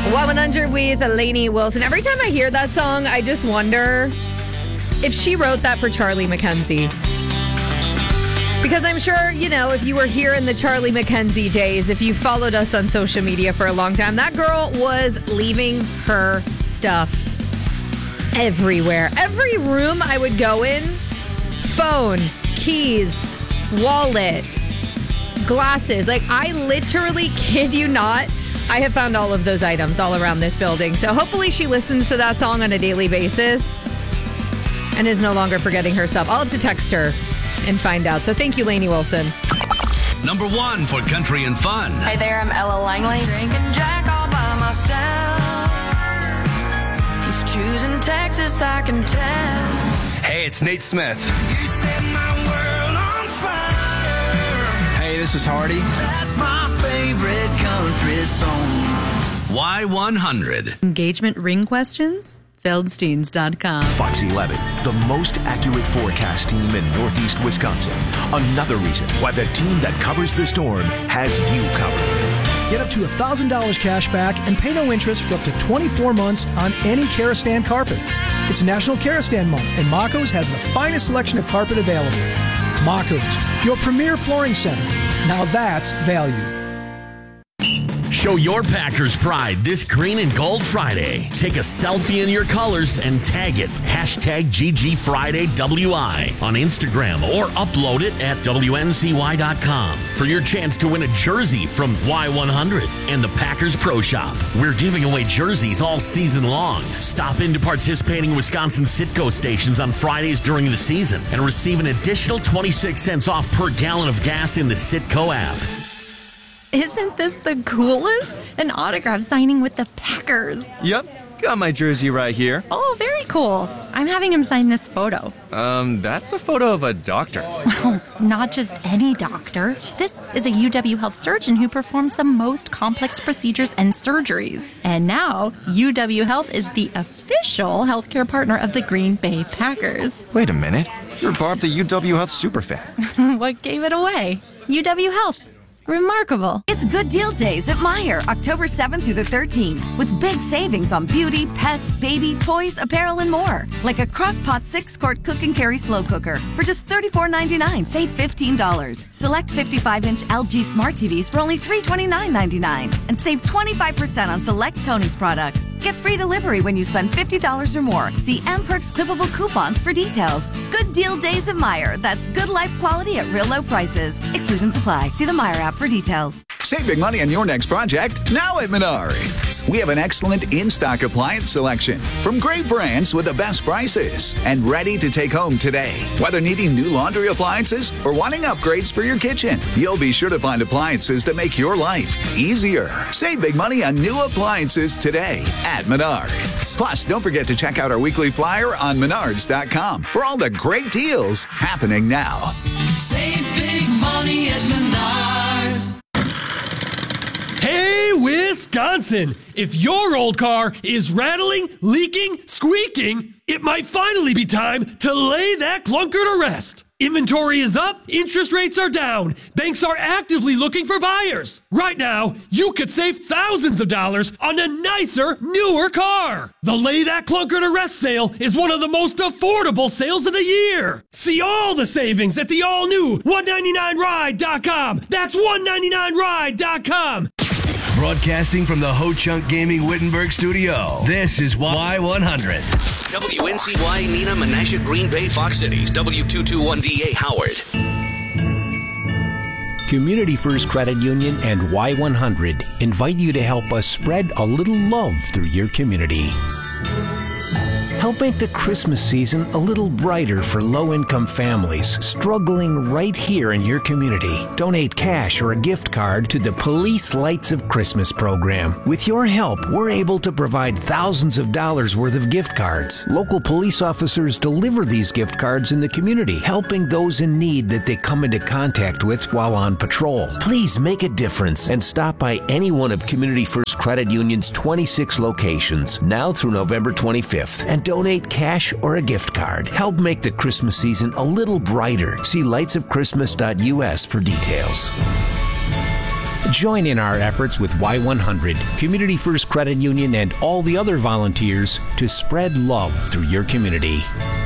Y100 with Lainey Wilson. Every time I hear that song, I just wonder if she wrote that for Charlie McKenzie. Because I'm sure, if you were here in the Charlie McKenzie days, if you followed us on social media for a long time, that girl was leaving her stuff everywhere. Every room I would go in, phone, keys, wallet, glasses. Like, I literally kid you not, I have found all of those items all around this building. So hopefully she listens to that song on a daily basis and is no longer forgetting her stuff. I'll have to text her and find out. So thank you, Lainey Wilson. Number 1 for country and fun. Hey there, I'm Ella Langley. Drinking Jack all by myself. He's choosing Texas, I can tell. Hey, it's Nate Smith. You set my world on fire. Hey, this is Hardy. That's my favorite country song. Y100. Engagement ring questions? Feldsteins.com. Fox 11, the most accurate forecast team in Northeast Wisconsin. Another reason why the team that covers the storm has you covered. Get up to $1,000 cash back and pay no interest for up to 24 months on any Karastan carpet. It's National Karastan Month, and Mako's has the finest selection of carpet available. Mako's, your premier flooring center. Now that's value. Show your Packers pride this Green and Gold Friday. Take a selfie in your colors and tag it. #GGFridayWI on Instagram or upload it at WNCY.com for your chance to win a jersey from Y100 and the Packers Pro Shop. We're giving away jerseys all season long. Stop into participating Wisconsin Citgo stations on Fridays during the season and receive an additional 26 cents off per gallon of gas in the Citgo app. Isn't this the coolest? An autograph signing with the Packers. Yep, got my jersey right here. Oh, very cool. I'm having him sign this photo. That's a photo of a doctor. Well, not just any doctor. This is a UW Health surgeon who performs the most complex procedures and surgeries. And now, UW Health is the official healthcare partner of the Green Bay Packers. Wait a minute. You're Barb, the UW Health superfan. What gave it away? UW Health. Remarkable. It's Good Deal Days at Meijer, October 7th through the 13th, with big savings on beauty, pets, baby, toys, apparel, and more. Like a Crock-Pot 6-quart cook and carry slow cooker for just $34.99. Save $15. Select 55-inch LG Smart TVs for only $329.99. And save 25% on select Tony's products. Get free delivery when you spend $50 or more. See M-Perks clippable coupons for details. Good Deal Days at Meijer. That's good life quality at real low prices. Exclusions apply. See the Meijer app for details. Save big money on your next project now at Menards. We have an excellent in-stock appliance selection from great brands with the best prices and ready to take home today. Whether needing new laundry appliances or wanting upgrades for your kitchen, you'll be sure to find appliances that make your life easier. Save big money on new appliances today at Menards. Plus, don't forget to check out our weekly flyer on Menards.com for all the great deals happening now. Save big money at Menards. Hey, Wisconsin! If your old car is rattling, leaking, squeaking, it might finally be time to lay that clunker to rest. Inventory is up, interest rates are down, banks are actively looking for buyers. Right now, you could save thousands of dollars on a nicer, newer car. The Lay That Clunker to Rest sale is one of the most affordable sales of the year. See all the savings at the all-new 199ride.com. That's 199ride.com. Broadcasting from the Ho Chunk Gaming Wittenberg studio, this is Y100. WNCY, Nina, Menasha, Green Bay, Fox Cities, W221DA, Howard. Community First Credit Union and Y100 invite you to help us spread a little love through your community. Help make the Christmas season a little brighter for low-income families struggling right here in your community. Donate cash or a gift card to the Police Lights of Christmas program. With your help, we're able to provide thousands of dollars worth of gift cards. Local police officers deliver these gift cards in the community, helping those in need that they come into contact with while on patrol. Please make a difference and stop by any one of Community First Credit Union's 26 locations now through November 25th and donate cash or a gift card. Help make the Christmas season a little brighter. See lightsofchristmas.us for details. Join in our efforts with Y100, Community First Credit Union, and all the other volunteers to spread love through your community.